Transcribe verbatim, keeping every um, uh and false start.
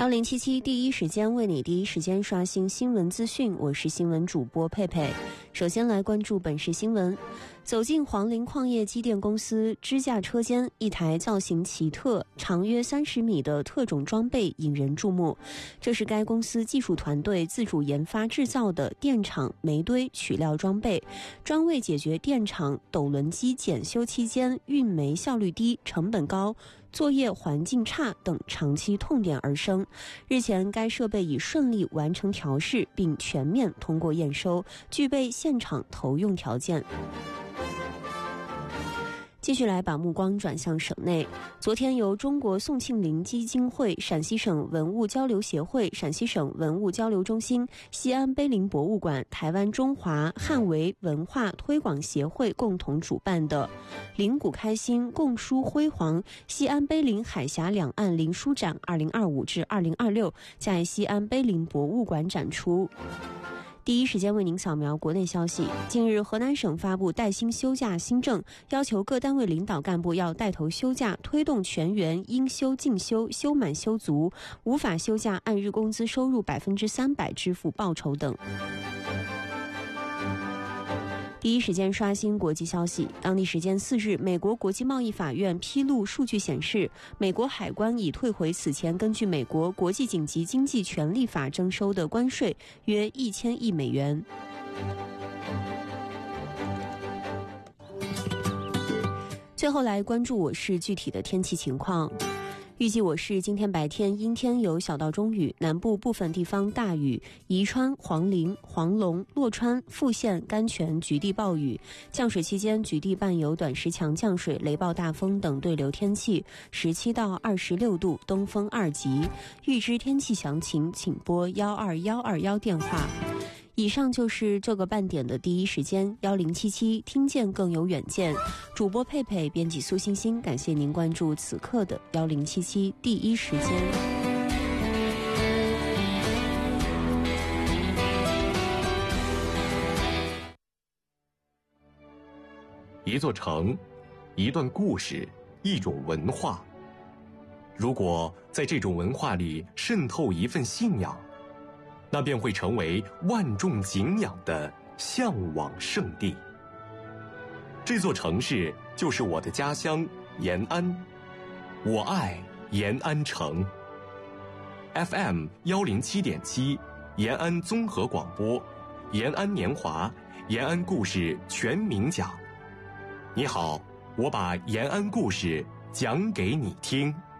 幺零七七第一时间为你第一时间刷新新闻资讯，我是新闻主播佩佩。首先来关注本市新闻。走进黄陵矿业机电公司支架车间，一台造型奇特、长约三十米的特种装备引人注目。这是该公司技术团队自主研发制造的电厂煤堆取料装备，专为解决电厂斗轮机检修期间运煤效率低、成本高、作业环境差等长期痛点而生。日前，该设备已顺利完成调试，并全面通过验收，具备现场投用条件。继续来把目光转向省内。昨天由中国宋庆龄基金会、陕西省文物交流协会、陕西省文物交流中心、西安碑林博物馆、台湾中华汉维文化推广协会共同主办的灵谷开心，共书辉煌西安碑林海峡两岸林书展二零二五至二零二六在西安碑林博物馆展出。第一时间为您扫描国内消息。近日，河南省发布带薪休假新政，要求各单位领导干部要带头休假，推动全员应休尽休、休满休足，无法休假按日工资收入百分之三百支付报酬等。第一时间刷新国际消息。当地时间四日，美国国际贸易法院披露数据显示，美国海关已退回此前根据美国国际紧急经济权利法征收的关税约一千亿美元。最后来关注我市具体的天气情况。预计我市今天白天阴天有小到中雨，南部部分地方大雨，宜川、黄陵、黄龙、洛川、富县、甘泉局地暴雨，降水期间局地伴有短时强降水、雷暴大风等对流天气，十七到二十六度，东风二级。预知天气详情，请拨幺二幺二幺电话。以上就是这个半点的第一时间，幺零七七听见更有远见。主播佩佩，编辑苏欣欣，感谢您关注此刻的幺零七七第一时间。 一座城，一段故事，一种文化。如果在这种文化里渗透一份信仰，那便会成为万众敬仰的向往圣地。这座城市就是我的家乡延安，我爱延安城。F M 幺零七点七，延安综合广播，延安年华，延安故事全民讲。你好，我把延安故事讲给你听。